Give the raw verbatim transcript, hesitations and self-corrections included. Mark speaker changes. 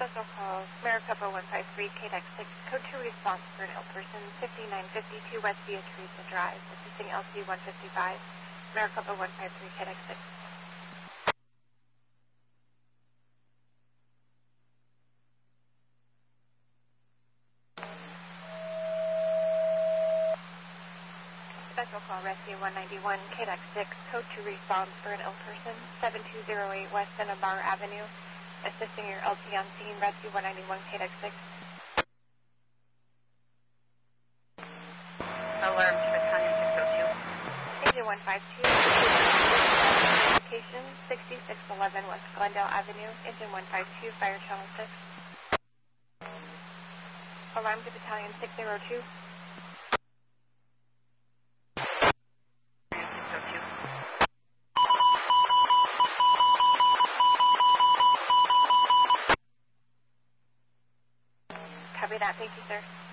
Speaker 1: Special call, Maricopa one five three, K D E X six, code two response for an ill person, fifty-nine fifty-two West Beatrice Drive, assisting L C one fifty-five, Maricopa one five three, K D E X six. Special call, Rescue one ninety-one, K D E X six, code two response for an ill person, seven two zero eight West Cinnabar Avenue, assisting your L T on scene, Rescue one ninety-one, K D E X six.
Speaker 2: Alarm to Battalion six oh two.
Speaker 1: Engine one five two, location sixty-six eleven West Glendale Avenue, Engine one five two, Fire Channel six. Alarm to Battalion six oh two. Copy that, thank you, sir.